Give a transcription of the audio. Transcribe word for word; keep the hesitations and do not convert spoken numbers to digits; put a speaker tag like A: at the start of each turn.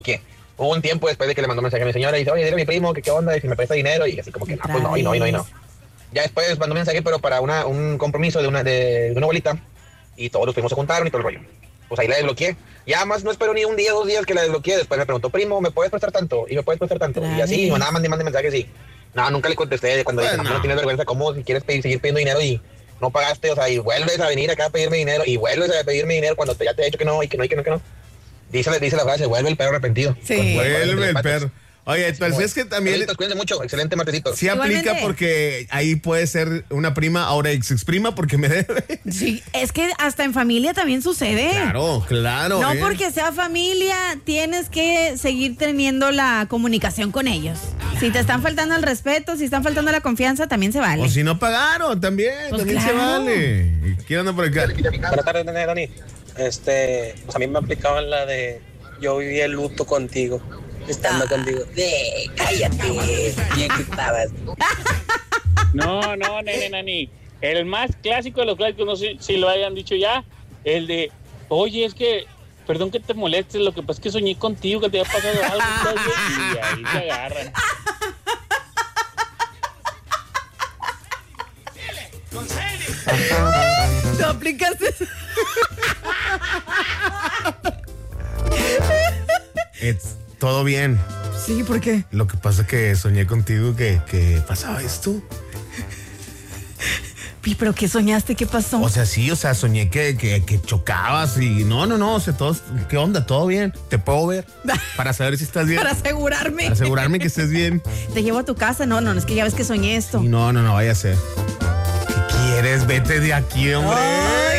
A: ¿Qué? Hubo un tiempo después de que le mandó mensaje a mi señora y dice, oye, dile a mi primo que qué onda, y si me presta dinero, y así como que, no, pues no, y no, y no, y no. Ya después mandó mensaje, pero para una, un compromiso de una, de, de una abuelita, y todos los primos se juntaron y todo el rollo. Pues ahí la desbloqueé. Ya más no espero ni un día, dos días que la desbloqueé. Después me preguntó, primo, ¿me puedes prestar tanto? Y me puedes prestar tanto. Trae. Y así, y nada, mande, mande mensajes y no, nunca le contesté. Cuando bueno. dije, no, no tienes vergüenza, ¿cómo? Si quieres pedir, seguir pidiendo dinero y no pagaste, o sea, y vuelves a venir acá a pedirme dinero y vuelves a pedirme dinero cuando te, ya te he dicho que no, y que no, y que no, que no. Dice, dice la frase, vuelve el perro arrepentido.
B: Sí. Vuelve el perro. Oye, pues es que también...
A: Martecitos, cuídense mucho, excelente martesito.
B: Sí aplica porque ahí puede ser una prima, ahora ex ex prima porque me debe.
C: Sí, es que hasta en familia también sucede.
B: Claro, claro.
C: No
B: ¿eh?
C: porque sea familia, tienes que seguir teniendo la comunicación con ellos. Si te están faltando el respeto, si están faltando la confianza, también se vale.
B: O si no pagaron, también, pues también claro. se vale. ¿Quién anda por acá?
D: Buenas tardes, Dani. Este, pues a mí me aplicaban la de yo viví el luto contigo. Estando ah, contigo. De, cállate. Bien que estabas.
E: No, no, nene, nani. El más clásico de los clásicos, no sé si lo hayan dicho ya, el de, oye, es que, perdón que te molestes, lo que pasa es que soñé contigo, que te había pasado algo. Y ahí se agarran.
C: ¿Tú aplicaste eso?
B: It's todo bien.
C: Sí, ¿por qué?
B: Lo que pasa es que soñé contigo que, que pasaba esto.
C: ¿Pero qué soñaste? ¿Qué pasó?
B: O sea, sí, o sea, soñé que, que, que chocabas y no, no, no, o sea, todo, ¿qué onda? ¿Todo bien? ¿Te puedo ver? Para saber si estás bien.
C: Para asegurarme.
B: Para asegurarme que estés bien.
C: ¿Te llevo a tu casa? No, no, no, es que ya ves que soñé esto.
B: Sí, no, no, no, vaya a ser. ¿Qué quieres? Vete de aquí, hombre. ¡Ay!